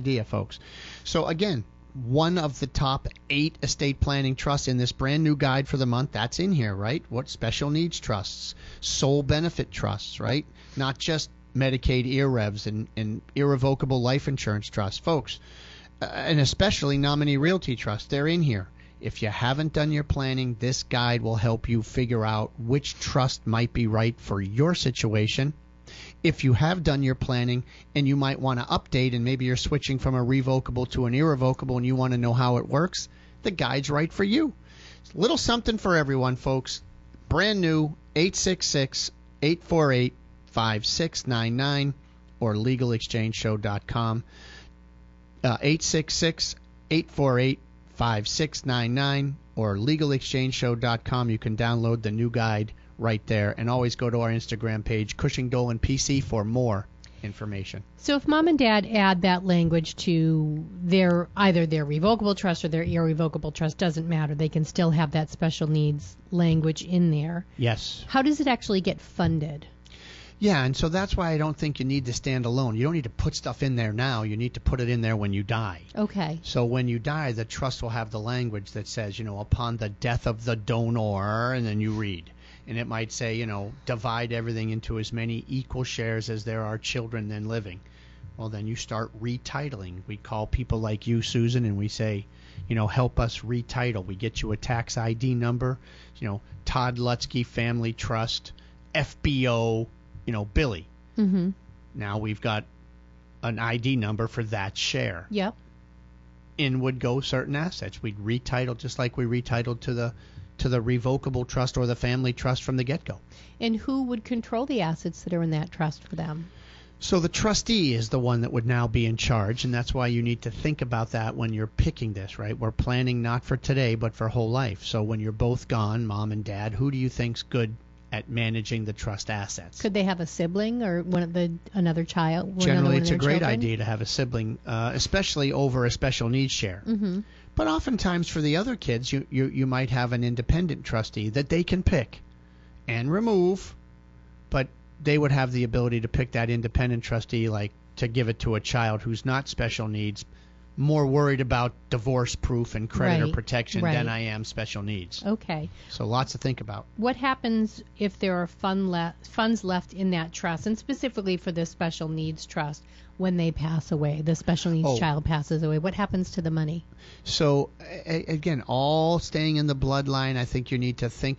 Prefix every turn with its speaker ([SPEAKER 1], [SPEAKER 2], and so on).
[SPEAKER 1] idea, folks. So again, one of the top 8 estate planning trusts in this brand new guide for the month, that's in here, right? What special needs trusts, sole benefit trusts, right? Not just Medicaid IRREVs and irrevocable life insurance trusts, folks, and especially nominee realty trusts. They're in here. If you haven't done your planning, this guide will help you figure out which trust might be right for your situation. If you have done your planning and you might want to update, and maybe you're switching from a revocable to an irrevocable and you want to know how it works, the guide's right for you. It's a little something for everyone, folks. Brand new, 866-848-5699 or legalexchangeshow.com. 866-848-5699 or legalexchangeshow.com. You can download the new guide right there, and always go to our Instagram page, Cushing Dolan PC, for more information.
[SPEAKER 2] So if mom and dad add that language to either their revocable trust or their irrevocable trust, doesn't matter, they can still have that special needs language in there.
[SPEAKER 1] Yes.
[SPEAKER 2] How does it actually get funded?
[SPEAKER 1] Yeah, and so that's why I don't think you need to stand alone. You don't need to put stuff in there now. You need to put it in there when you die.
[SPEAKER 2] Okay.
[SPEAKER 1] So when you die, the trust will have the language that says, upon the death of the donor, and then you read. And it might say, divide everything into as many equal shares as there are children then living. Well, then you start retitling. We call people like you, Susan, and we say, help us retitle. We get you a tax ID number, Todd Lutzke Family Trust, FBO, Billy.
[SPEAKER 2] Mm-hmm.
[SPEAKER 1] Now we've got an ID number for that share.
[SPEAKER 2] Yep.
[SPEAKER 1] In would go certain assets. We'd retitle just like we retitled to the revocable trust or the family trust from the get-go.
[SPEAKER 2] And who would control the assets that are in that trust for them?
[SPEAKER 1] So the trustee is the one that would now be in charge, and that's why you need to think about that when you're picking this, right? We're planning not for today, but for whole life. So when you're both gone, mom and dad, who do you think's good at managing the trust assets?
[SPEAKER 2] Could they have a sibling or another child?
[SPEAKER 1] Generally, it's a great idea to have a sibling, especially over a special needs share.
[SPEAKER 2] Mm-hmm.
[SPEAKER 1] But oftentimes for the other kids, you might have an independent trustee that they can pick and remove, but they would have the ability to pick that independent trustee, like to give it to a child who's not special needs, more worried about divorce proof and creditor protection than I am special needs.
[SPEAKER 2] Okay.
[SPEAKER 1] So lots to think about.
[SPEAKER 2] What happens if there are funds left in that trust, and specifically for this special needs trust, when they pass away, the special needs child passes away? What happens to the money?
[SPEAKER 1] So, again, all staying in the bloodline, I think you need to think